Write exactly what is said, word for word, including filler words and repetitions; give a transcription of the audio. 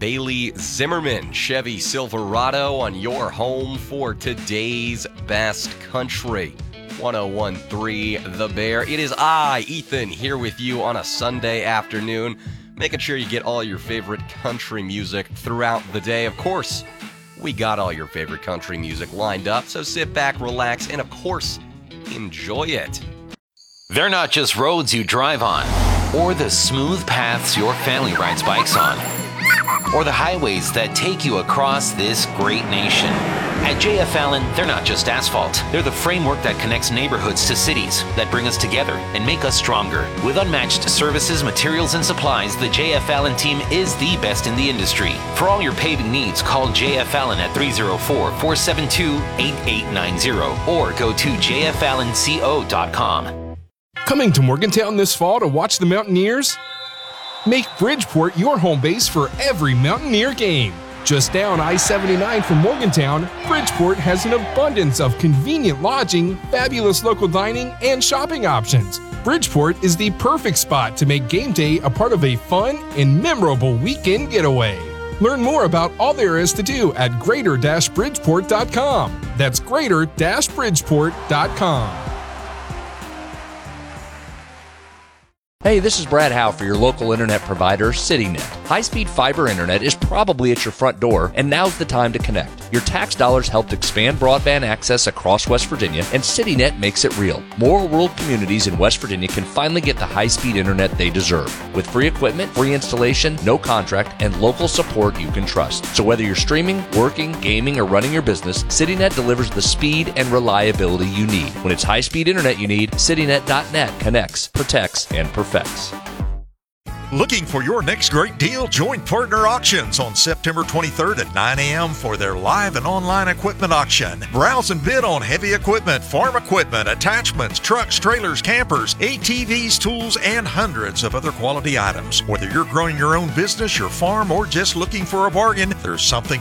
Bailey Zimmerman Chevy Silverado on your home for today's best country. ten thirteen The Bear. It is I, Ethan, here with you on a Sunday afternoon, making sure you get all your favorite country music throughout the day. Of course, we got all your favorite country music lined up, so sit back, relax, and of course, enjoy it. They're not just roads you drive on, or the smooth paths your family rides bikes on, or the highways that take you across this great nation. At J F Allen, they're not just asphalt. They're the framework that connects neighborhoods to cities, that bring us together and make us stronger. With unmatched services, materials, and supplies, the J F Allen team is the best in the industry. For all your paving needs, call J F Allen at three oh four, four seven two, eight eight nine zero or go to j f allen co dot com. Coming to Morgantown this fall to watch the Mountaineers? Make Bridgeport your home base for every Mountaineer game. Just down I seventy-nine from Morgantown, Bridgeport has an abundance of convenient lodging, fabulous local dining, and shopping options. Bridgeport is the perfect spot to make game day a part of a fun and memorable weekend getaway. Learn more about all there is to do at greater bridgeport dot com. That's greater bridgeport dot com. Hey, this is Brad Howe for your local internet provider, CityNet. High-speed fiber internet is probably at your front door, and now's the time to connect. Your tax dollars helped expand broadband access across West Virginia, and CityNet makes it real. More rural communities in West Virginia can finally get the high-speed internet they deserve. With free equipment, free installation, no contract, and local support you can trust. So whether you're streaming, working, gaming, or running your business, CityNet delivers the speed and reliability you need. When it's high-speed internet you need, CityNet dot net connects, protects, and perfects. Looking for your next great deal? Join Partner Auctions on September twenty-third at nine a.m. for their live and online equipment auction. Browse and bid on heavy equipment, farm equipment, attachments, trucks, trailers, campers, A T Vs, tools, and hundreds of other quality items. Whether you're growing your own business, your farm, or just looking for a bargain, there's something